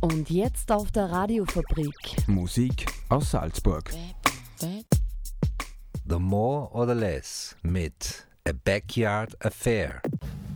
Und jetzt auf der Radiofabrik. Musik aus Salzburg. The More or the Less mit A Backyard Affair.